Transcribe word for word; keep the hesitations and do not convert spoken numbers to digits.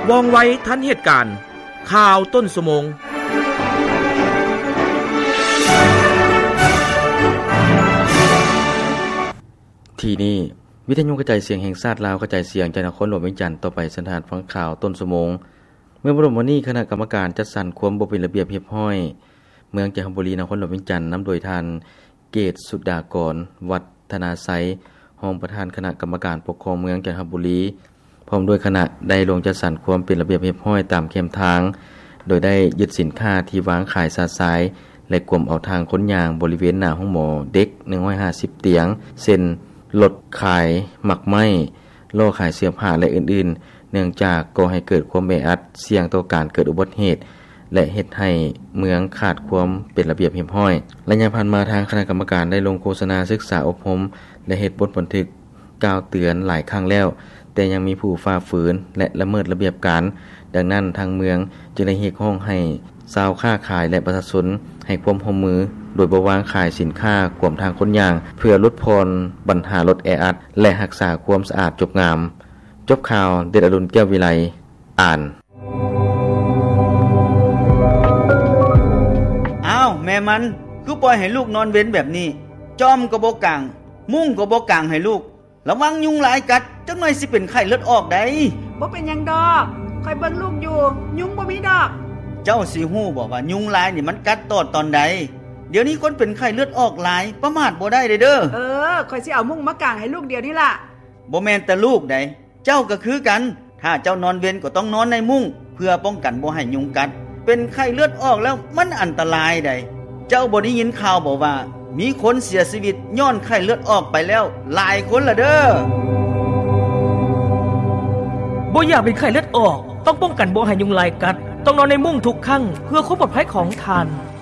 ว่องไวทันเหตุการณ์ข่าวต้นชั่วโมงที่นี่วิทยุกระจายเสียงแห่งชาติลาวกระจายเสียงจากนครหลวงเวียงจันทน์ต่อไปสันทานฟังข่าวต้นชั่วโมงเมื่อบรมวันนี้คณะกรรมการจัดสรรความบ่เป็นระเบียบเรียบร้อยเมืองจันทบุรีนครหลวงเวียงจันทน์นำโดยท่านเกตสุดากรวัฒนาไสยรองประธานคณะกรรมการปกครองเมืองจันทบุรีพร้อมด้วยคณะได้ลงจัดสรรความเป็นระเบียบเรียบร้อยตามเข้มทางโดยได้ยึดสินค้าที่วางขายซาซายและกวมเอาทางค้นยางบริเวณหน้าห้องหมอเด็กหนึ่งร้อยห้าสิบเตียงเส้นลดขายหมักไหม้ล่อขายเสื้อผ้าและอื่นๆเนื่องจากก่อให้เกิดความแออัดเสี่ยงต่อการเกิดอุบัติเหตุและเฮ็ดให้เมืองขาดความเป็นระเบียบเรียบร้อยและยังผ่านมาทางคณะกรรมการได้ลงโฆษณาศึกษาอบรมและเฮ็ดบทบันทึกกล่าวเตือนหลายครั้งแล้วแต่ยังมีผู้ฝ่าฝืนและละเมิดระเบียบการดังนั้นทางเมืองจึงได้เรียกร้องให้ชาวค้าขายและประชาชนให้ความร่วมมือโดยบ่วางขายสินค้ากวมทางคนยางเพื่อลดพรปัญหารถแออัดและรักษาความสะอาดจบงามจบข่าวเดชอรุณแก้ววิไลอ่านอ้าวแม่มันคือปล่อยให้ลูกนอนเว้นแบบนี้จอมก็บ่กางมุ้งก็บ่กางให้ลูกระวังยุงหลายกัดจักหน่อยสิเป็นไข้เลือดออกได้บ่เป็นหยังดอกคอยเบิ่งลูกอยู่ยุงบ่มีดอกเจ้าสิฮู้บ่ว่ายุงหลายนี่มันกัดตอดตอนใดเดี๋ยวนี้คนเป็นไข้เลือดออกหลายประมาทบ่ได้เด้อเด้อเออคอยสิเอามุ้งมากางให้ลูกเดี๋ยวนี้ล่ะบ่แม่นแต่ลูกใดเจ้าก็คือกันถ้าเจ้านอนเว้นก็ต้องนอนในมุ้งเพื่อป้องกันบ่ให้ยุงกัดเป็นไข้เลือดออกแล้วมันอันตรายใดเจ้าบ่ได้ยินข่าวบ่ว่ามีคนเสียชีวิตย้อนไข้เลือดออกไปแล้วหลายคนละเด้อบ่อยากเป็นไข้เลือดออกต้องป้องกันบ่ให้ยุงลายกัดต้องนอนในมุ้งทุกครั้งเพื่อความปลอดภัยของท่าน